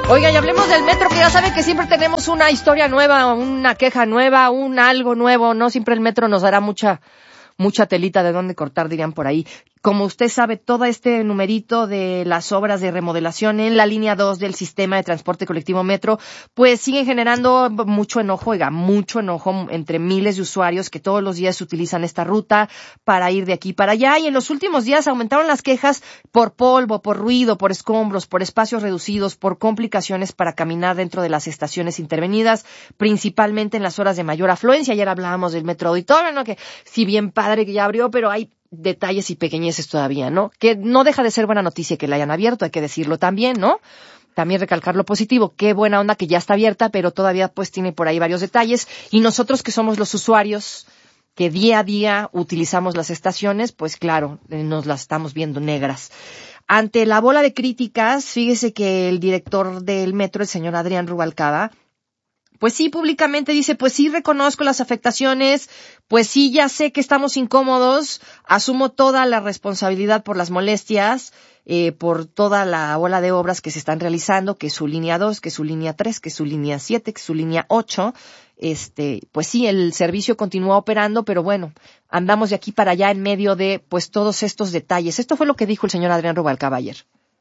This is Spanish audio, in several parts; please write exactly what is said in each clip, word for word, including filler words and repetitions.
Oiga, y hablemos del metro, que ya sabe que siempre tenemos una historia nueva, una queja nueva, un algo nuevo, ¿no? Siempre el metro nos dará mucha, mucha telita de dónde cortar, dirían por ahí. Como usted sabe, todo este numerito de las obras de remodelación en la línea dos del sistema de transporte colectivo metro, pues siguen generando mucho enojo, oiga, mucho enojo entre miles de usuarios que todos los días utilizan esta ruta para ir de aquí para allá. Y en los últimos días aumentaron las quejas por polvo, por ruido, por escombros, por espacios reducidos, por complicaciones para caminar dentro de las estaciones intervenidas, principalmente en las horas de mayor afluencia. Ayer hablábamos del metro auditorio, ¿no? Que si bien padre que ya abrió, pero hay detalles y pequeñeces todavía, ¿no? Que no deja de ser buena noticia que la hayan abierto, hay que decirlo también, ¿no? También recalcar lo positivo, qué buena onda que ya está abierta, pero todavía pues tiene por ahí varios detalles. Y nosotros que somos los usuarios, que día a día utilizamos las estaciones, pues claro, nos las estamos viendo negras. Ante la bola de críticas, fíjese que el director del metro, el señor Adrián Rubalcaba, pues sí, públicamente dice, pues sí reconozco las afectaciones, pues sí ya sé que estamos incómodos, asumo toda la responsabilidad por las molestias, eh, por toda la ola de obras que se están realizando, que es su línea dos, que es su línea tres, que es su línea siete, que es su línea ocho, este, pues sí, el servicio continúa operando, pero bueno, andamos de aquí para allá en medio de, pues todos estos detalles. Esto fue lo que dijo el señor Adrián Rubalcaba ayer.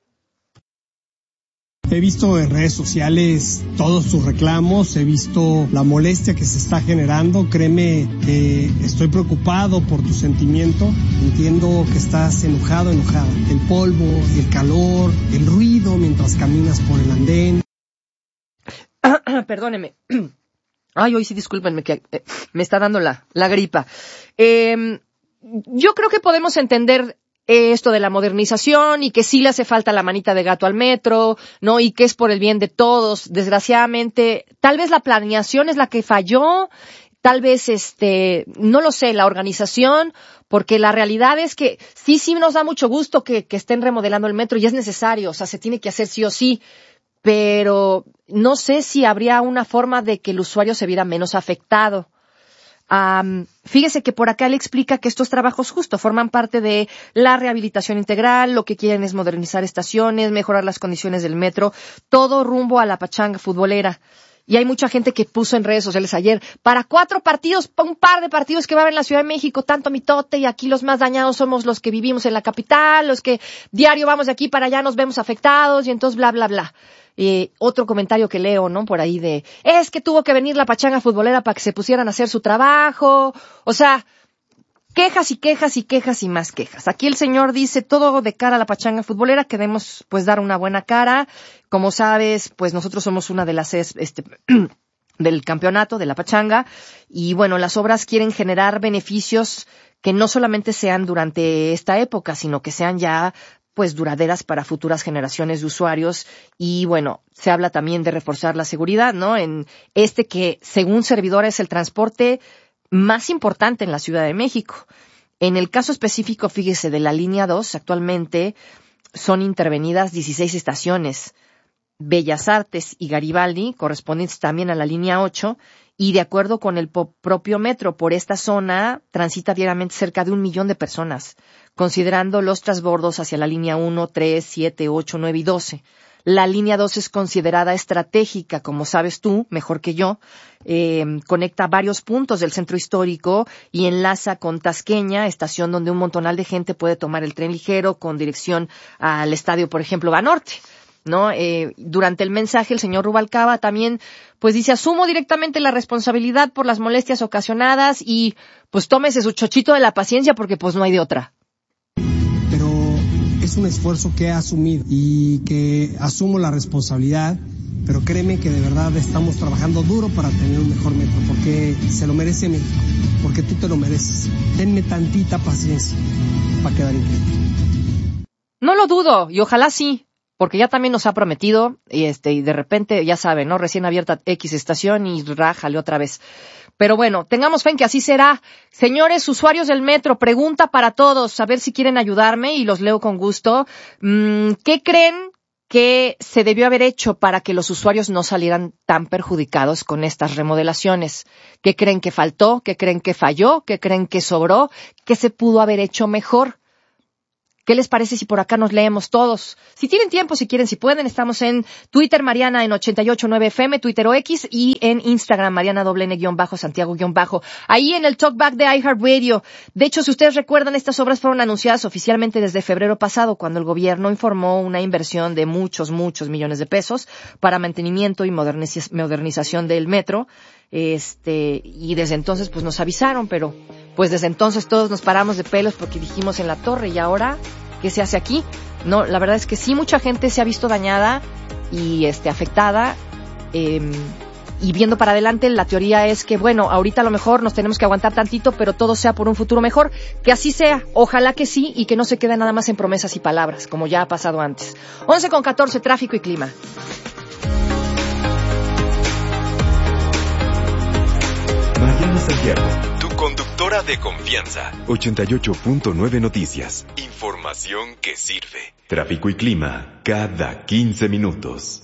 He visto en redes sociales todos sus reclamos, he visto la molestia que se está generando. Créeme que estoy preocupado por tu sentimiento. Entiendo que estás enojado, enojada. El polvo, el calor, el ruido mientras caminas por el andén. Perdóneme. Ay, hoy sí, discúlpenme, que eh, me está dando la, la gripa. Eh, yo creo que podemos entender esto de la modernización y que sí le hace falta la manita de gato al metro, ¿no? Y que es por el bien de todos. Desgraciadamente, tal vez la planeación es la que falló, tal vez, este, no lo sé, la organización, porque la realidad es que sí, sí nos da mucho gusto que, que estén remodelando el metro y es necesario, o sea, se tiene que hacer sí o sí, pero no sé si habría una forma de que el usuario se viera menos afectado. Um, fíjese que por acá le explica que estos trabajos justo forman parte de la rehabilitación integral, lo que quieren es modernizar estaciones, mejorar las condiciones del metro, todo rumbo a la pachanga futbolera. Y hay mucha gente que puso en redes sociales ayer, para cuatro partidos, un par de partidos que va a haber en la Ciudad de México, tanto mitote, y aquí los más dañados somos los que vivimos en la capital, los que diario vamos de aquí para allá nos vemos afectados, y entonces bla, bla, bla. Eh, otro comentario que leo, ¿no? Por ahí de, es que tuvo que venir la pachanga futbolera para que se pusieran a hacer su trabajo. O sea, quejas y quejas y quejas y más quejas. Aquí el señor dice todo de cara a la pachanga futbolera, queremos pues dar una buena cara. Como sabes, pues nosotros somos una de las este del campeonato de la pachanga y bueno, las obras quieren generar beneficios que no solamente sean durante esta época, sino que sean ya pues duraderas para futuras generaciones de usuarios. Y bueno, se habla también de reforzar la seguridad, ¿no? En este que, según servidor, es el transporte más importante en la Ciudad de México. En el caso específico, fíjese, de la línea dos, actualmente son intervenidas dieciséis estaciones. Bellas Artes y Garibaldi, correspondientes también a la línea ocho, y de acuerdo con el po- propio metro, por esta zona transita diariamente cerca de un millón de personas, considerando los transbordos hacia la línea uno, tres, siete, ocho, nueve y doce. La línea dos es considerada estratégica, como sabes tú, mejor que yo, eh, conecta varios puntos del centro histórico y enlaza con Tasqueña, estación donde un montonal de gente puede tomar el tren ligero con dirección al estadio, por ejemplo, Banorte. ¿No? Eh, durante el mensaje el señor Rubalcaba también pues dice, asumo directamente la responsabilidad por las molestias ocasionadas y pues tómese su chochito de la paciencia porque pues no hay de otra. Pero es un esfuerzo que he asumido y que asumo la responsabilidad, pero créeme que de verdad estamos trabajando duro para tener un mejor metro, porque se lo merece México, porque tú te lo mereces. Denme tantita paciencia para quedar increíble. No lo dudo y ojalá sí. Porque ya también nos ha prometido, y este, y de repente, ya saben, ¿no? Recién abierta X estación y rájale otra vez. Pero bueno, tengamos fe en que así será. Señores usuarios del metro, pregunta para todos, a ver si quieren ayudarme y los leo con gusto. ¿Qué creen que se debió haber hecho para que los usuarios no salieran tan perjudicados con estas remodelaciones? ¿Qué creen que faltó? ¿Qué creen que falló? ¿Qué creen que sobró? ¿Qué se pudo haber hecho mejor? ¿Qué les parece si por acá nos leemos todos? Si tienen tiempo, si quieren, si pueden, estamos en Twitter, Mariana en ochenta y ocho punto nueve F M, Twitter o X, y en Instagram, Mariana doble N guión bajo, Santiago guión bajo. Ahí en el Talkback de iHeartRadio. De hecho, si ustedes recuerdan, estas obras fueron anunciadas oficialmente desde febrero pasado, cuando el gobierno informó una inversión de muchos, muchos millones de pesos para mantenimiento y moderniz- modernización del metro. Este, y desde entonces pues nos avisaron, pero pues desde entonces todos nos paramos de pelos porque dijimos en la torre, y ahora, ¿qué se hace aquí? No, la verdad es que sí, mucha gente se ha visto dañada y este afectada, eh, y viendo para adelante, la teoría es que, bueno, ahorita a lo mejor nos tenemos que aguantar tantito, pero todo sea por un futuro mejor. Que así sea, ojalá que sí, y que no se quede nada más en promesas y palabras, como ya ha pasado antes. once con catorce, tráfico y clima. Mariana Santiago, tu conductora de confianza. ochenta y ocho punto nueve Noticias. Información que sirve. Tráfico y clima cada quince minutos.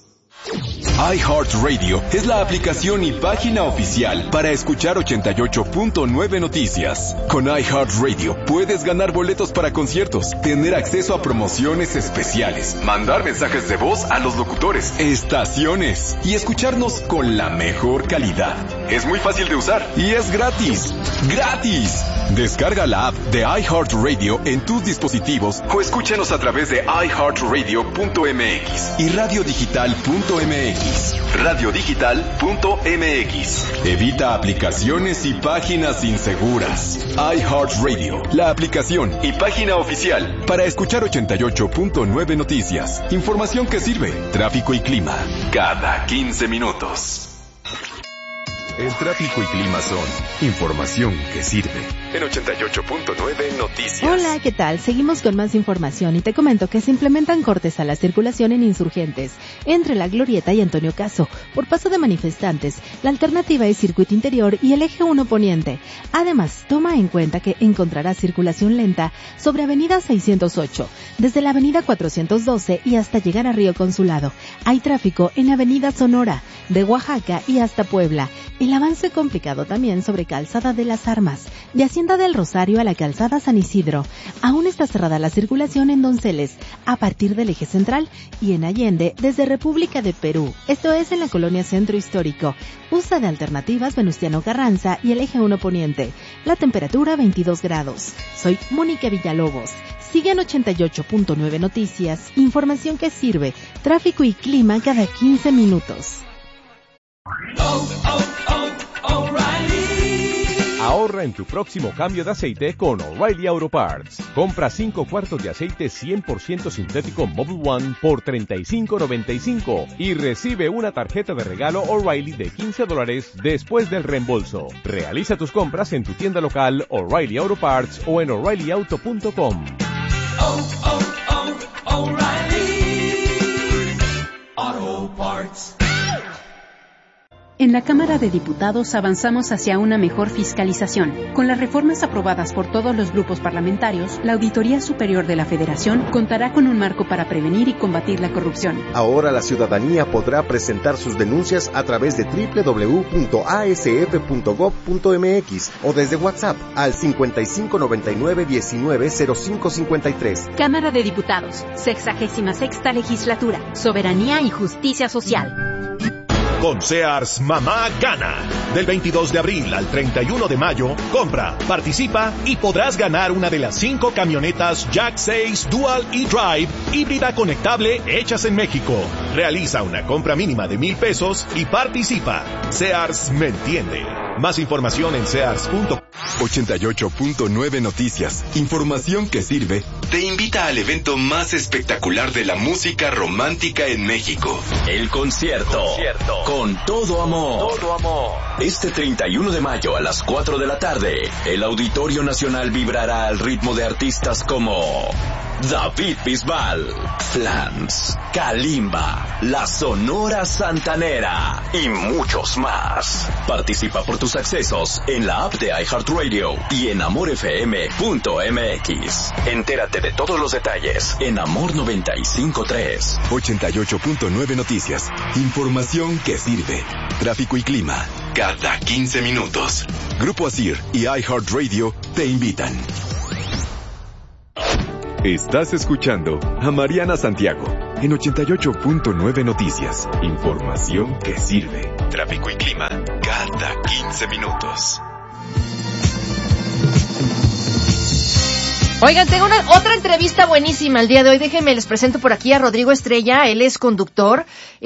iHeartRadio es la aplicación y página oficial para escuchar ochenta y ocho punto nueve Noticias. Con iHeartRadio puedes ganar boletos para conciertos, tener acceso a promociones especiales, mandar mensajes de voz a los locutores, estaciones y escucharnos con la mejor calidad. Es muy fácil de usar y es gratis. ¡Gratis! Descarga la app de iHeartRadio en tus dispositivos o escúchanos a través de i heart radio punto m x y radio digital punto m x. radio digital punto m x. Evita aplicaciones y páginas inseguras. iHeartRadio, la aplicación y página oficial para escuchar ochenta y ocho punto nueve Noticias. Información que sirve. Tráfico y clima cada quince minutos. El tráfico y clima son información que sirve. En ochenta y ocho punto nueve Noticias. Hola, ¿qué tal? Seguimos con más información y te comento que se implementan cortes a la circulación en Insurgentes, entre La Glorieta y Antonio Caso, por paso de manifestantes. La alternativa es Circuito Interior y el Eje uno Poniente. Además, toma en cuenta que encontrarás circulación lenta sobre Avenida seiscientos ocho, desde la Avenida cuatrocientos doce y hasta llegar a Río Consulado. Hay tráfico en Avenida Sonora, de Oaxaca y hasta Puebla. El avance complicado también sobre Calzada de las Armas, de Hacienda del Rosario a la Calzada San Isidro. Aún está cerrada la circulación en Donceles, a partir del Eje Central, y en Allende, desde República de Perú. Esto es en la colonia Centro Histórico. Usa de alternativas Venustiano Carranza y el Eje uno Poniente. La temperatura veintidós grados. Soy Mónica Villalobos. Sigue en ochenta y ocho punto nueve Noticias. Información que sirve. Tráfico y clima cada quince minutos. Oh, oh, oh, O'Reilly. Ahorra en tu próximo cambio de aceite con O'Reilly Auto Parts. Compra cinco cuartos de aceite cien por ciento sintético Mobil One por treinta y cinco noventa y cinco y recibe una tarjeta de regalo O'Reilly de quince dólares después del reembolso. Realiza tus compras en tu tienda local O'Reilly Auto Parts o en O'Reilly Auto punto com. Oh, oh, oh, O'Reilly Auto Parts. En la Cámara de Diputados avanzamos hacia una mejor fiscalización. Con las reformas aprobadas por todos los grupos parlamentarios, la Auditoría Superior de la Federación contará con un marco para prevenir y combatir la corrupción. Ahora la ciudadanía podrá presentar sus denuncias a través de doble u doble u doble u punto a s f punto gob punto m x o desde WhatsApp al cincuenta y cinco noventa y nueve diecinueve cero cinco cincuenta y tres. Cámara de Diputados, sexagésima sexta Legislatura, Soberanía y Justicia Social. Con Sears, mamá gana. Del veintidós de abril al treinta y uno de mayo, compra, participa y podrás ganar una de las cinco camionetas Jack seis Dual e-Drive híbrida conectable hechas en México. Realiza una compra mínima de mil pesos y participa. Sears me entiende. Más información en sears punto com. ochenta y ocho punto nueve Noticias. Información que sirve. Te invita al evento más espectacular de la música romántica en México. El concierto. concierto. Con todo amor. Todo amor. Este treinta y uno de mayo a las cuatro de la tarde, el Auditorio Nacional vibrará al ritmo de artistas como David Bisbal, Flans, Kalimba, La Sonora Santanera y muchos más. Participa por tus accesos en la app de iHeartRadio y en amor f m punto m x. Entérate de todos los detalles en Amor noventa y cinco punto tres. ochenta y ocho punto nueve Noticias. Información que sirve. Tráfico y clima cada quince minutos. Grupo Asir y iHeartRadio te invitan. Estás escuchando a Mariana Santiago en ochenta y ocho punto nueve Noticias. Información que sirve. Tráfico y clima cada quince minutos. Oigan, tengo una, otra entrevista buenísima el día de hoy. Déjenme, les presento por aquí a Rodrigo Estrella. Él es conductor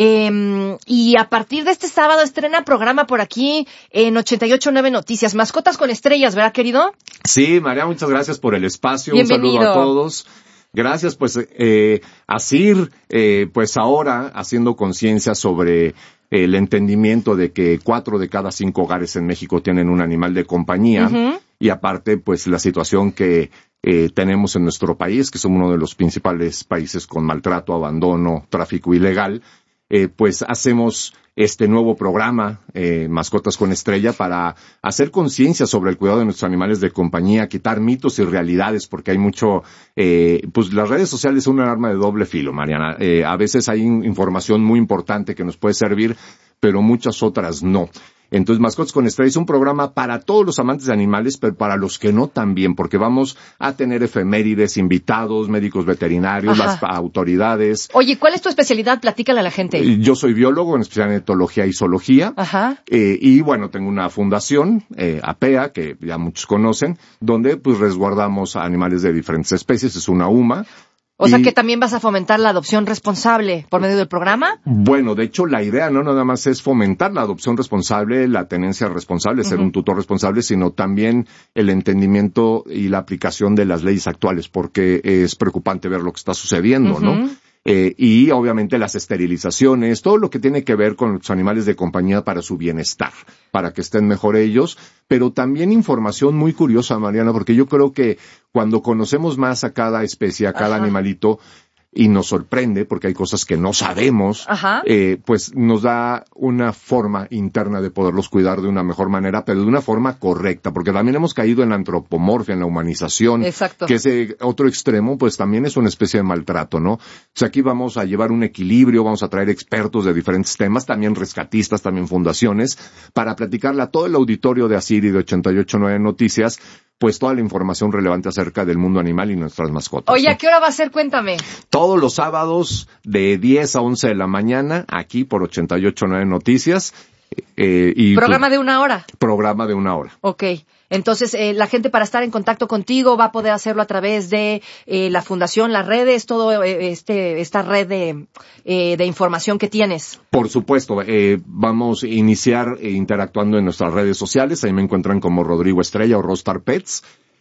eh, y a partir de este sábado estrena programa por aquí en ochenta y ocho punto nueve Noticias. Mascotas con estrellas, ¿verdad, querido? Sí, María, muchas gracias por el espacio. Bienvenido. Un saludo a todos. Gracias, pues, eh, Asir, eh, pues ahora haciendo conciencia sobre el entendimiento de que cuatro de cada cinco hogares en México tienen un animal de compañía. Uh-huh. Y aparte, pues, la situación que eh, tenemos en nuestro país, que somos uno de los principales países con maltrato, abandono, tráfico ilegal, eh, pues hacemos este nuevo programa, eh, Mascotas con Estrella, para hacer conciencia sobre el cuidado de nuestros animales de compañía, quitar mitos y realidades, porque hay mucho, eh, pues las redes sociales son un arma de doble filo, Mariana. Eh, a veces hay información muy importante que nos puede servir, pero muchas otras no. Entonces, Mascotas con Estrella es un programa para todos los amantes de animales, pero para los que no también, porque vamos a tener efemérides, invitados, médicos veterinarios, Ajá. las autoridades. Oye, ¿cuál es tu especialidad? Platícale a la gente. Yo soy biólogo, en especial en etología y zoología. Ajá. Eh, y bueno, tengo una fundación, eh, APEA, que ya muchos conocen, donde pues resguardamos a animales de diferentes especies, es una UMA. O y, sea que también vas a fomentar la adopción responsable por medio del programa. Bueno, de hecho la idea no nada más es fomentar la adopción responsable, la tenencia responsable, uh-huh. ser un tutor responsable, sino también el entendimiento y la aplicación de las leyes actuales, porque es preocupante ver lo que está sucediendo, uh-huh. ¿no? Eh, y obviamente las esterilizaciones, todo lo que tiene que ver con los animales de compañía para su bienestar, para que estén mejor ellos, pero también información muy curiosa, Mariana, porque yo creo que cuando conocemos más a cada especie, a cada Ajá. animalito, y nos sorprende, porque hay cosas que no sabemos, eh, pues nos da una forma interna de poderlos cuidar de una mejor manera, pero de una forma correcta, porque también hemos caído en la antropomorfia, en la humanización, Exacto. que ese otro extremo, pues también es una especie de maltrato, ¿no? O sea, aquí vamos a llevar un equilibrio, vamos a traer expertos de diferentes temas, también rescatistas, también fundaciones, para platicarle a todo el auditorio de Asir y de ochenta y ocho punto nueve Noticias, pues toda la información relevante acerca del mundo animal y nuestras mascotas. Oye, ¿no? ¿a qué hora va a ser? Cuéntame. Todos los sábados de diez a once de la mañana, aquí por ochenta y ocho punto nueve Noticias. Eh, y ¿Programa de una hora? Programa de una hora. Ok. Entonces, eh, la gente para estar en contacto contigo va a poder hacerlo a través de eh, la fundación, las redes, todo eh, este esta red de, eh, de información que tienes. Por supuesto. Eh, vamos a iniciar eh, interactuando en nuestras redes sociales. Ahí me encuentran como Rodrigo Estrella o Rostar Pets.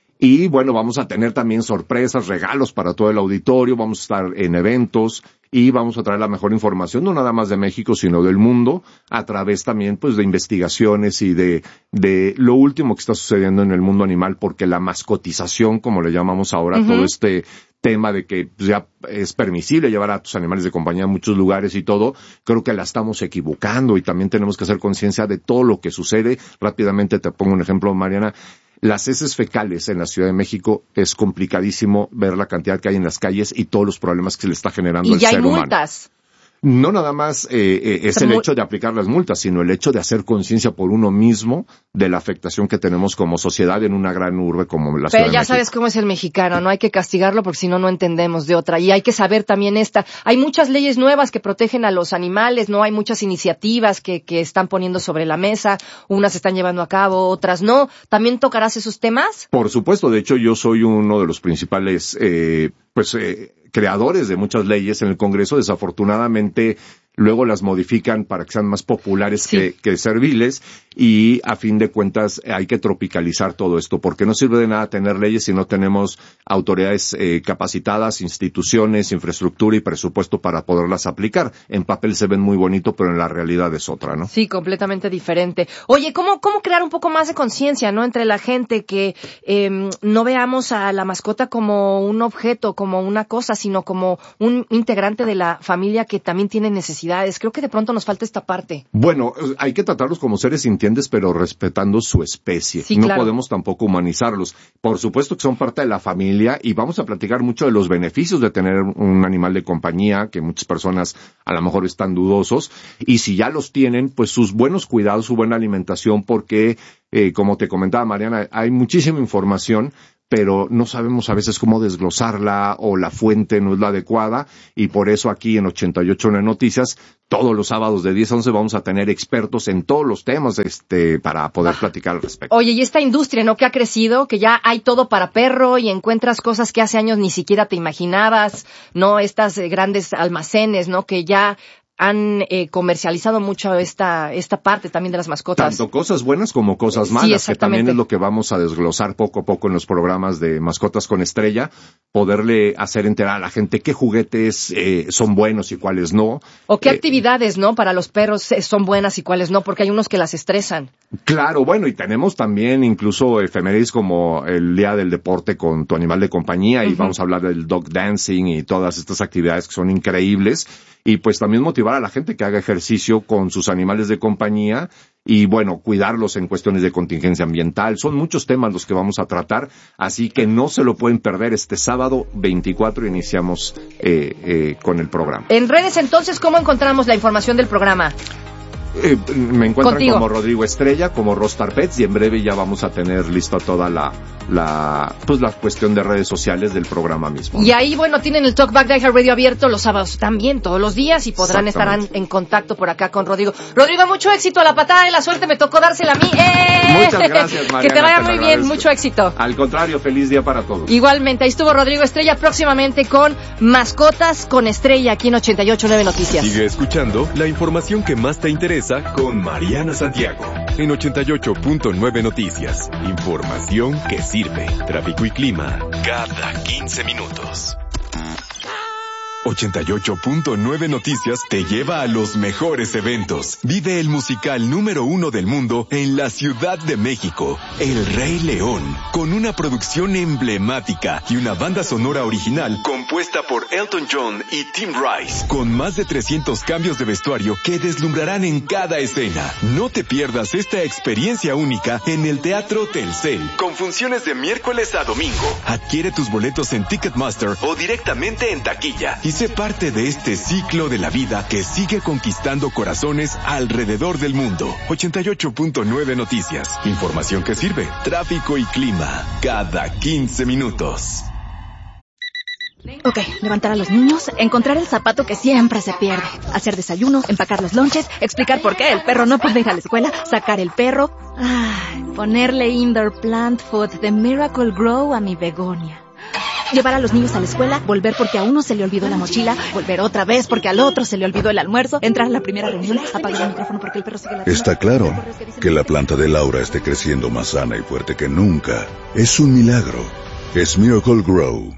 Y bueno, vamos a tener también sorpresas, regalos para todo el auditorio, vamos a estar en eventos y vamos a traer la mejor información, no nada más de México, sino del mundo, a través también pues de investigaciones y de, de lo último que está sucediendo en el mundo animal, porque la mascotización, como le llamamos ahora, uh-huh. todo este tema de que ya es permisible llevar a tus animales de compañía a muchos lugares y todo, creo que la estamos equivocando y también tenemos que hacer conciencia de todo lo que sucede. Rápidamente te pongo un ejemplo, Mariana. Las heces fecales en la Ciudad de México es complicadísimo ver la cantidad que hay en las calles y todos los problemas que se le está generando al ser humano. Y ya hay multas. No nada más eh, eh, es el hecho de aplicar las multas, sino el hecho de hacer conciencia por uno mismo de la afectación que tenemos como sociedad en una gran urbe como la Ciudad de México. Pero ya sabes cómo es el mexicano, no hay que castigarlo porque si no, no entendemos de otra. Y hay que saber también esta. Hay muchas leyes nuevas que protegen a los animales, ¿no? Hay muchas iniciativas que, que están poniendo sobre la mesa. Unas se están llevando a cabo, otras no. ¿También tocarás esos temas? Por supuesto. De hecho, yo soy uno de los principales, eh, pues, eh, creadores de muchas leyes en el Congreso. Desafortunadamente, luego las modifican para que sean más populares sí. que, que serviles y a fin de cuentas hay que tropicalizar todo esto porque no sirve de nada tener leyes si no tenemos autoridades eh, capacitadas, instituciones, infraestructura y presupuesto para poderlas aplicar. En papel se ven muy bonito, pero en la realidad es otra, ¿no? Sí, completamente diferente. Oye, ¿cómo, cómo crear un poco más de conciencia, ¿no? Entre la gente que eh, no veamos a la mascota como un objeto, como una cosa, sino como un integrante de la familia que también tiene necesidades. Creo que de pronto nos falta esta parte. Bueno, hay que tratarlos como seres sintientes, pero respetando su especie. Sí, no claro. podemos tampoco humanizarlos. Por supuesto que son parte de la familia y vamos a platicar mucho de los beneficios de tener un animal de compañía, que muchas personas a lo mejor están dudosos. Y si ya los tienen, pues sus buenos cuidados, su buena alimentación, porque, eh, como te comentaba Mariana, hay muchísima información, pero no sabemos a veces cómo desglosarla o la fuente no es la adecuada, y por eso aquí en ochenta y ocho Noticias, todos los sábados de diez a once vamos a tener expertos en todos los temas este para poder ah. platicar al respecto. Oye, y esta industria, ¿no?, que ha crecido, que ya hay todo para perro y encuentras cosas que hace años ni siquiera te imaginabas, ¿no? Estas eh, grandes almacenes, ¿no?, que ya han eh, comercializado mucho esta esta parte también de las mascotas. Tanto cosas buenas como cosas malas, sí, que también es lo que vamos a desglosar poco a poco en los programas de Mascotas con Estrella, poderle hacer enterar a la gente qué juguetes eh, son buenos y cuáles no. O qué eh, actividades, ¿no?, para los perros son buenas y cuáles no, porque hay unos que las estresan. Claro, bueno, y tenemos también incluso efemérides como el Día del Deporte con tu animal de compañía, uh-huh. y vamos a hablar del dog dancing y todas estas actividades que son increíbles. Y pues también motivar a la gente que haga ejercicio con sus animales de compañía y, bueno, cuidarlos en cuestiones de contingencia ambiental. Son muchos temas los que vamos a tratar, así que no se lo pueden perder. Este sábado veinticuatro iniciamos eh, eh, con el programa. En redes, entonces, ¿cómo encontramos la información del programa? Eh, me encuentran Contigo. como Rodrigo Estrella, como Rostar Pets, y en breve ya vamos a tener lista toda la, la, pues la cuestión de redes sociales del programa mismo. Y ahí, bueno, tienen el Talkback de iHeartRadio abierto los sábados también, todos los días, y podrán estar en contacto por acá con Rodrigo. Rodrigo, mucho éxito, la patada de la suerte me tocó dársela a mí. ¡Eh! Muchas gracias, Mariana. Que te vaya te muy bien, mucho éxito. Al contrario, feliz día para todos. Igualmente, ahí estuvo Rodrigo Estrella, próximamente con Mascotas con Estrella, aquí en ochenta y ocho punto nueve Noticias. Sigue escuchando la información que más te interesa con Mariana Santiago en ochenta y ocho punto nueve Noticias. Información que sirve. Tráfico y clima cada quince minutos. ochenta y ocho punto nueve Noticias te lleva a los mejores eventos. Vive el musical número uno del mundo en la Ciudad de México, El Rey León, con una producción emblemática y una banda sonora original compuesta por Elton John y Tim Rice, con más de trescientos cambios de vestuario que deslumbrarán en cada escena. No te pierdas esta experiencia única en el Teatro Telcel, con funciones de miércoles a domingo. Adquiere tus boletos en Ticketmaster o directamente en taquilla y sé parte de este ciclo de la vida que sigue conquistando corazones alrededor del mundo. ochenta y ocho punto nueve Noticias. Información que sirve. Tráfico y clima cada quince minutos. Ok, levantar a los niños, encontrar el zapato que siempre se pierde, hacer desayuno, empacar los lonches, explicar por qué el perro no puede ir a la escuela, sacar el perro, ay, ponerle indoor plant food de Miracle Grow a mi begonia. Llevar a los niños a la escuela, volver porque a uno se le olvidó la mochila, volver otra vez porque al otro se le olvidó el almuerzo, entrar a la primera reunión, apagar el micrófono porque el perro sigue ladrando. Está claro que la planta de Laura esté creciendo más sana y fuerte que nunca. Es un milagro. Es Miracle Grow.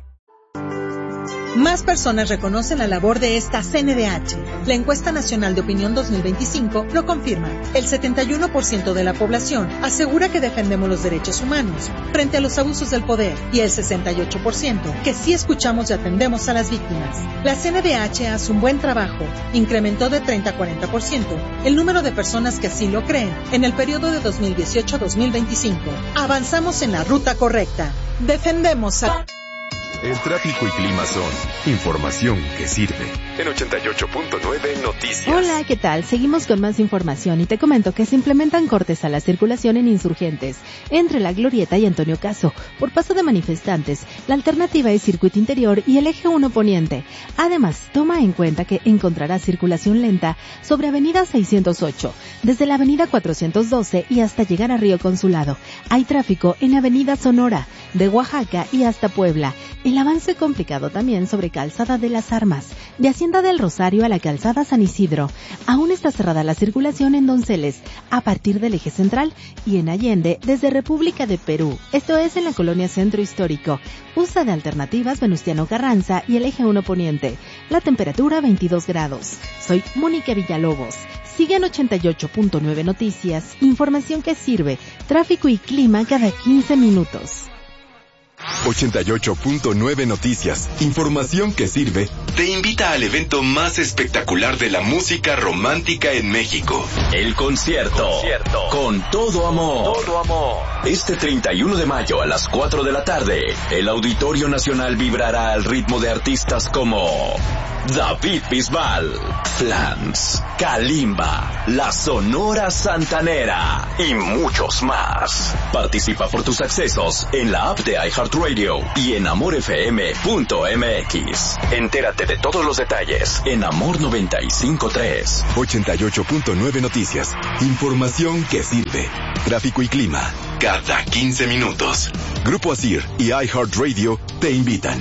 Más personas reconocen la labor de esta C N D H. La encuesta nacional de opinión dos mil veinticinco lo confirma. El setenta y uno por ciento de la población asegura que defendemos los derechos humanos frente a los abusos del poder y el sesenta y ocho por ciento que sí escuchamos y atendemos a las víctimas. La C N D H hace un buen trabajo. Incrementó de treinta a cuarenta por ciento el número de personas que así lo creen en el periodo de dos mil dieciocho a dos mil veinticinco. Avanzamos en la ruta correcta. Defendemos a... El tráfico y clima son información que sirve. En ochenta y ocho punto nueve Noticias. Hola, ¿qué tal? Seguimos con más información y te comento que se implementan cortes a la circulación en Insurgentes, entre La Glorieta y Antonio Caso. Por paso de manifestantes, la alternativa es Circuito Interior y el Eje uno Poniente. Además, toma en cuenta que encontrarás circulación lenta sobre Avenida seiscientos ocho, desde la Avenida cuatrocientos doce y hasta llegar a Río Consulado. Hay tráfico en Avenida Sonora, de Oaxaca y hasta Puebla. El avance complicado también sobre Calzada de las Armas, de Hacienda del Rosario a la Calzada San Isidro. Aún está cerrada la circulación en Donceles, a partir del eje central, y en Allende, desde República de Perú. Esto es en la colonia Centro Histórico. Usa de alternativas Venustiano Carranza y el eje uno Poniente. La temperatura veintidós grados. Soy Mónica Villalobos. Sigue en ochenta y ocho punto nueve Noticias. Información que sirve. Tráfico y clima cada quince minutos. ochenta y ocho punto nueve Noticias. Información que sirve te invita al evento más espectacular de la música romántica en México. El concierto, concierto. Con todo amor. Todo amor. Este treinta y uno de mayo a las cuatro de la tarde, el Auditorio Nacional vibrará al ritmo de artistas como David Bisbal, Flans, Kalimba, La Sonora Santanera y muchos más. Participa por tus accesos en la app de iHeartRadio y en amor f m punto m x. Entérate de todos los detalles en Amor noventa y cinco punto tres. ochenta y ocho punto nueve Noticias. Información que sirve. Tráfico y clima. Cada quince minutos. Grupo Asir y iHeartRadio te invitan.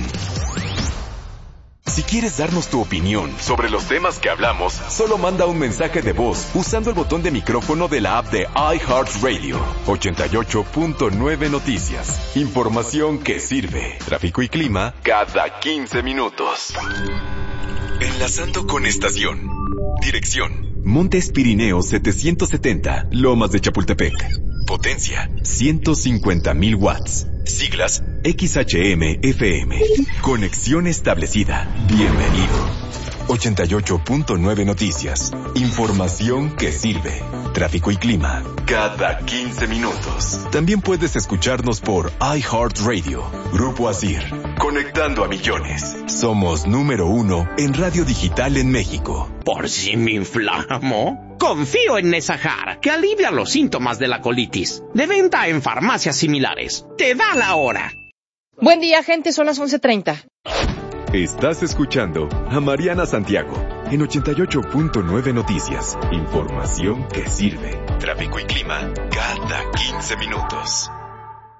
Si quieres darnos tu opinión sobre los temas que hablamos, solo manda un mensaje de voz usando el botón de micrófono de la app de iHeartRadio. ochenta y ocho punto nueve Noticias. Información que sirve. Tráfico y clima cada quince minutos. Enlazando con estación. Dirección: Montes Pirineos setecientos setenta, Lomas de Chapultepec. Potencia: ciento cincuenta mil watts. Siglas: X H M F M. Conexión establecida. Bienvenido. ochenta y ocho punto nueve Noticias. Información que sirve. Tráfico y clima cada quince minutos. También puedes escucharnos por iHeartRadio. Grupo Asir. Conectando a millones. Somos número uno en radio digital en México. Por si me inflamo, confío en Nesajar, que alivia los síntomas de la colitis. De venta en farmacias similares. Te da la hora. Buen día, gente. Son las once treinta. Estás escuchando a Mariana Santiago en ochenta y ocho punto nueve Noticias. Información que sirve. Tráfico y clima cada quince minutos.